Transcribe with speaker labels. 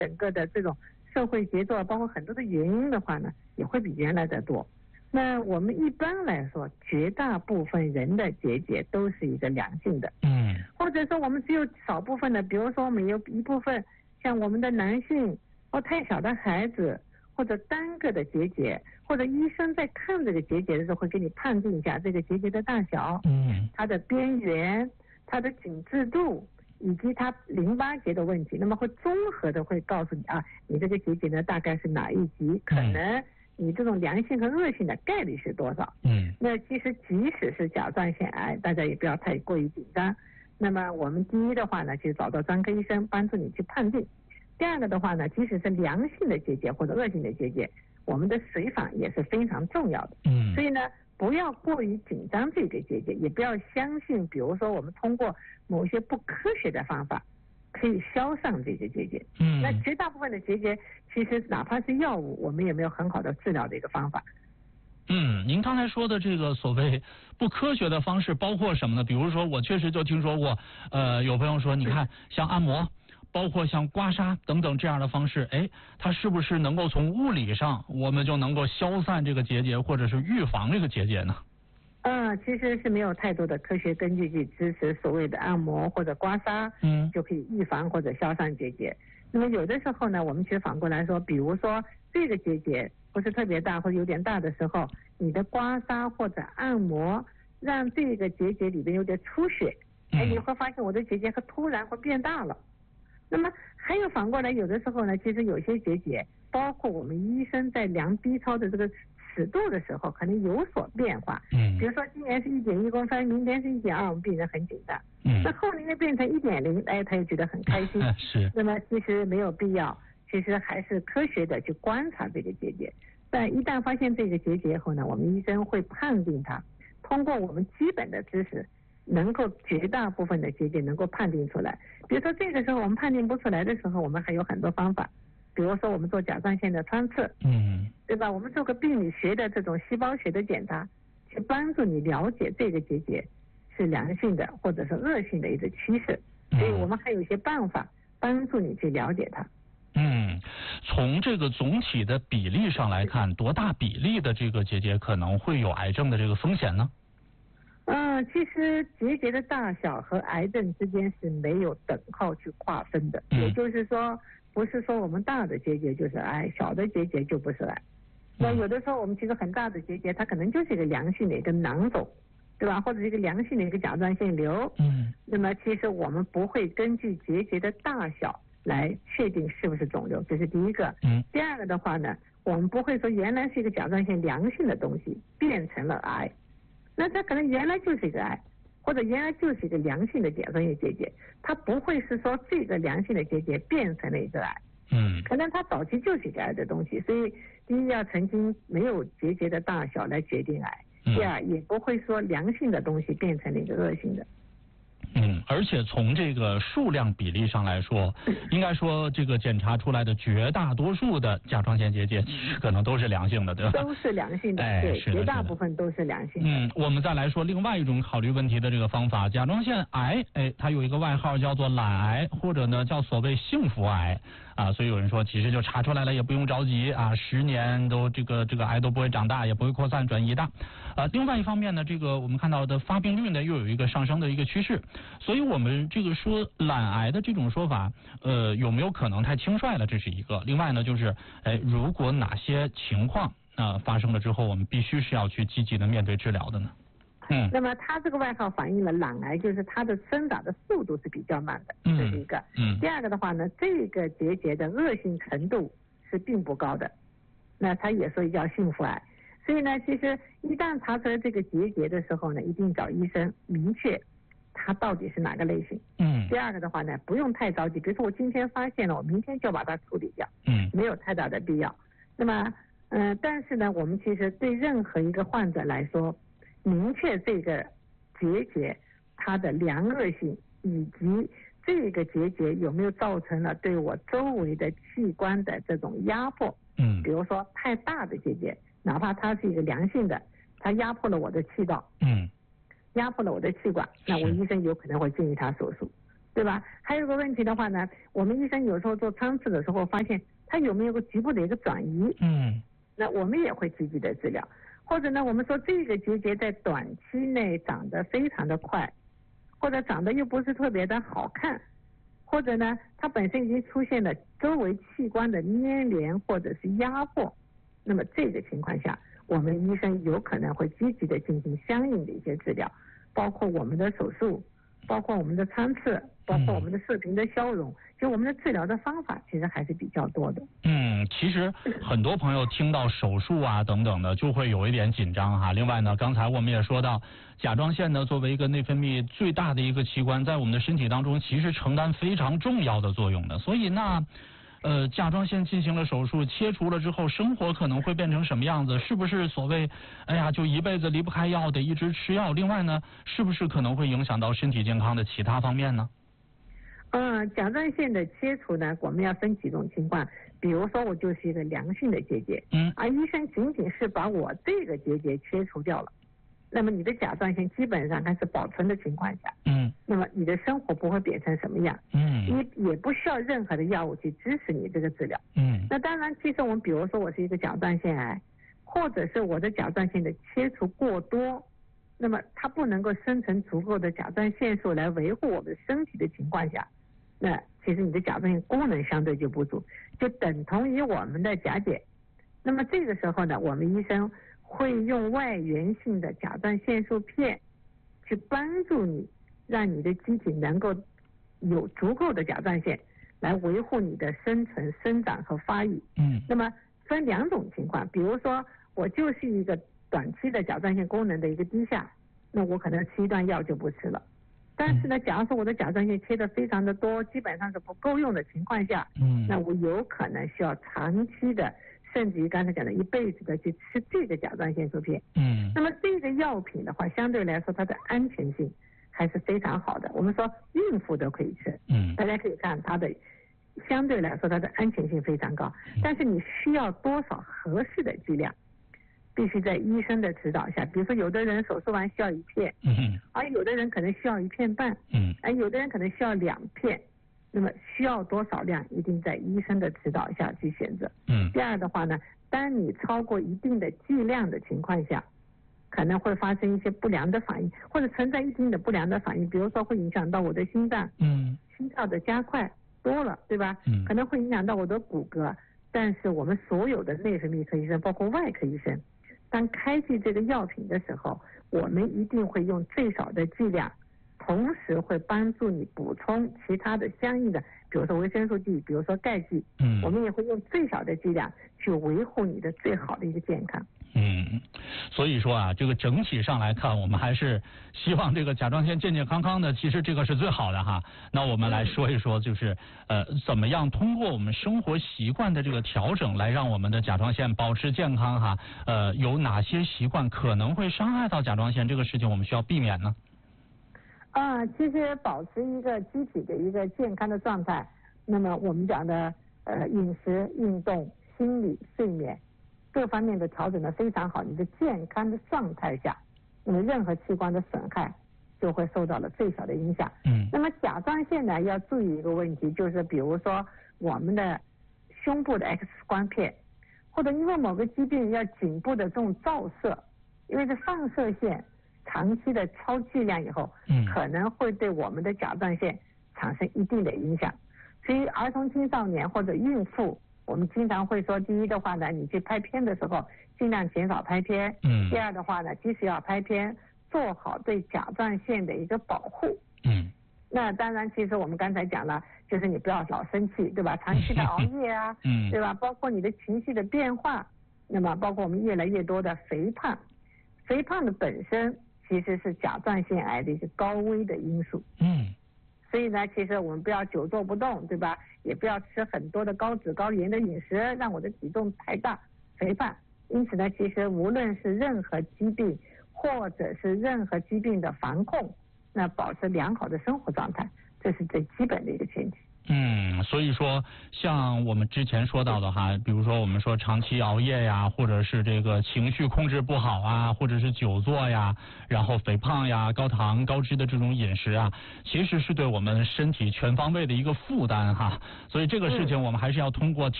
Speaker 1: 整个的这种社会节奏，包括很多的原因的话呢，也会比原来的多。那我们一般来说，绝大部分人的结节都是一个良性的，或者说我们只有少部分的，比如说我们有一部分像我们的男性或太小的孩子，或者单个的结节，或者医生在看这个结节的时候会给你判定一下这个结节的大小，它的边缘、它的紧致度以及它淋巴结的问题，那么会综合的会告诉你啊，你这个结节呢大概是哪一级，可能你这种良性和恶性的概率是多少？那其实即使是甲状腺癌，大家也不要太过于紧张。那么我们第一的话呢，就找到专科医生帮助你去判定。第二个的话呢，即使是良性的结节或者恶性的结节，我们的随访也是非常重要的。所以呢，不要过于紧张这个结节，也不要相信，比如说我们通过某些不科学的方法可以消上这个结节。那绝大部分的结节，其实哪怕是药物，我们也没有很好的治疗的一个方法。
Speaker 2: 您刚才说的这个所谓不科学的方式包括什么呢？比如说我确实就听说过，有朋友说，你看像按摩，包括像刮痧等等这样的方式，它是不是能够从物理上我们就能够消散这个结节，或者是预防这个结节呢？
Speaker 1: 其实是没有太多的科学根据去支持所谓的按摩或者刮痧，就可以预防或者消散结节。那么有的时候呢，我们其实反过来说，比如说这个结节不是特别大或者有点大的时候，你的刮痧或者按摩让这个结节里边有点出血，你会发现我的结节会突然会变大了。那么还有反过来，有的时候呢，其实有些结节，包括我们医生在量 B 超的这个尺度的时候，可能有所变化。比如说今年是1.1公分，明天是1.2，我们病人很紧张。那后年变成1.0，他又觉得很开心。
Speaker 2: 是。
Speaker 1: 那么其实没有必要，其实还是科学的去观察这个结节。但一旦发现这个结节后呢，我们医生会判定它，通过我们基本的知识，能够绝大部分的结节能够判定出来。比如说这个时候我们判定不出来的时候，我们还有很多方法，比如说我们做甲状腺的穿刺，对吧？我们做个病理学的这种细胞学的检查，去帮助你了解这个结节是良性的或者是恶性的一个趋势。所以我们还有一些办法帮助你去了解它。
Speaker 2: 从这个总体的比例上来看，多大比例的这个结节可能会有癌症的这个风险呢？
Speaker 1: 其实结节的大小和癌症之间是没有等号去划分的，也就是说，不是说我们大的结节就是癌，小的结节就不是癌。那有的时候我们其实很大的结节，它可能就是一个良性的一个囊肿，对吧？或者是一个良性的一个甲状腺瘤。那么其实我们不会根据结节的大小来确定是不是肿瘤，这是第一个。第二个的话呢，我们不会说原来是一个甲状腺良性的东西变成了癌，那它可能原来就是一个癌，或者原来就是一个良性的甲状腺结节，它不会是说这个良性的结节变成了一个癌。可能它早期就是一个癌的东西，所以第一要曾经没有结节的大小来决定癌，第二也不会说良性的东西变成了一个恶性的。
Speaker 2: 而且从这个数量比例上来说，应该说这个检查出来的绝大多数的甲状腺结节可能都是良性的，对吧？
Speaker 1: 都是良性的，对，绝大部分都是良性的。
Speaker 2: 我们再来说另外一种考虑问题的这个方法，甲状腺癌，它有一个外号叫做懒癌，或者呢叫所谓幸福癌啊，所以有人说其实就查出来了也不用着急啊，10年都这个癌都不会长大，也不会扩散转移的。另外一方面呢，这个我们看到的发病率呢又有一个上升的一个趋势，所以我们这个说懒癌的这种说法，有没有可能太轻率了？这是一个。另外呢，就是如果哪些情况发生了之后，我们必须是要去积极的面对治疗的呢？
Speaker 1: 那么它这个外号反映了懒癌，就是它的生长的速度是比较慢的，这是一个。第二个的话呢，这个结节的恶性程度是并不高的，那它也所以叫幸福癌。所以呢，其实一旦查出来这个结节的时候呢，一定找医生明确它到底是哪个类型。第二个的话呢，不用太着急，比如说我今天发现了，我明天就把它处理掉，没有太大的必要。那么但是呢，我们其实对任何一个患者来说，明确这个结节它的良恶性，以及这个结节有没有造成了对我周围的器官的这种压迫。比如说太大的结节，哪怕它是一个良性的，它压迫了我的气道，压迫了我的气管，那我医生有可能会建议他手术。 对吧？还有个问题的话呢，我们医生有时候做穿刺的时候发现它有没有个局部的一个转移，那我们也会积极的治疗。或者呢，我们说这个结节在短期内长得非常的快，或者长得又不是特别的好看，或者呢，它本身已经出现了周围器官的粘连或者是压迫，那么这个情况下，我们医生有可能会积极的进行相应的一些治疗，包括我们的手术，包括我们的穿刺，包括我们的射频的消融，就我们的治疗的方法其实还是比较多的。
Speaker 2: 其实很多朋友听到手术啊等等的就会有一点紧张哈。另外呢，刚才我们也说到，甲状腺呢作为一个内分泌最大的一个器官，在我们的身体当中其实承担非常重要的作用的。所以那甲状腺进行了手术，切除了之后，生活可能会变成什么样子？是不是所谓就一辈子离不开药，得一直吃药？另外呢，是不是可能会影响到身体健康的其他方面呢？
Speaker 1: 甲状腺的切除呢，我们要分几种情况。比如说我就是一个良性的结节，而医生仅仅是把我这个结节切除掉了，那么你的甲状腺基本上还是保存的情况下，那么你的生活不会变成什么样，你也不需要任何的药物去支持你这个治疗。那当然，其实我们比如说我是一个甲状腺癌，或者是我的甲状腺的切除过多，那么它不能够生成足够的甲状腺素来维护我们身体的情况下，那其实你的甲状腺功能相对就不足，就等同于我们的甲减。那么这个时候呢，我们医生会用外源性的甲状腺素片去帮助你，让你的机体能够有足够的甲状腺来维护你的生存、生长和发育。那么分两种情况，比如说我就是一个短期的甲状腺功能的一个低下，那我可能吃一段药就不吃了。但是呢，假如说我的甲状腺切得非常的多，基本上是不够用的情况下，那我有可能需要长期的，甚至于刚才讲的一辈子的去吃这个甲状腺素片。那么这个药品的话，相对来说它的安全性还是非常好的。我们说孕妇都可以吃，大家可以看它的相对来说它的安全性非常高，但是你需要多少合适的剂量，必须在医生的指导下。比如说有的人手术完需要1片，而有的人可能需要1片半，而有的人可能需要2片，那么需要多少量一定在医生的指导下去选择。第二的话呢，当你超过一定的剂量的情况下，可能会发生一些不良的反应，或者存在一定的不良的反应，比如说会影响到我的心脏，心跳的加快多了，对吧？可能会影响到我的骨骼。但是我们所有的内分泌科医生，包括外科医生，当开具这个药品的时候，我们一定会用最少的剂量，同时会帮助你补充其他的相应的，比如说维生素 D， 比如说钙剂，我们也会用最少的剂量去维护你的最好的一个健康。
Speaker 2: 所以说啊，这个整体上来看，我们还是希望这个甲状腺健健康康的，其实这个是最好的哈。那我们来说一说，就是怎么样通过我们生活习惯的这个调整，来让我们的甲状腺保持健康哈。有哪些习惯可能会伤害到甲状腺，这个事情我们需要避免呢？
Speaker 1: 其实保持一个机体的一个健康的状态，那么我们讲的饮食、运动、心理、睡眠各方面的调整的非常好，你的健康的状态下，那么任何器官的损害就会受到了最小的影响。那么甲状腺呢，要注意一个问题，就是比如说我们的胸部的 X 光片，或者因为某个疾病要颈部的这种照射，因为这放射线长期的超剂量以后，可能会对我们的甲状腺产生一定的影响。所以儿童青少年或者孕妇，我们经常会说，第一的话呢，你去拍片的时候尽量减少拍片。第二的话呢，即使要拍片，做好对甲状腺的一个保护。那当然，其实我们刚才讲了，就是你不要老生气，对吧？长期的熬夜啊，对吧？包括你的情绪的变化，那么包括我们越来越多的肥胖，肥胖的本身其实是甲状腺癌的一个高危的因素。所以呢，其实我们不要久坐不动，对吧？也不要吃很多的高脂高盐的饮食，让我的体重太大，肥胖。因此呢，其实无论是任何疾病，或者是任何疾病的防控，那保持良好的生活状态，这是最基本的一个前提。
Speaker 2: 所以说像我们之前说到的哈，比如说我们说长期熬夜呀，或者是这个情绪控制不好啊，或者是久坐呀，然后肥胖呀、高糖高脂的这种饮食啊，其实是对我们身体全方位的一个负担哈。所以这个事情我们还是要通过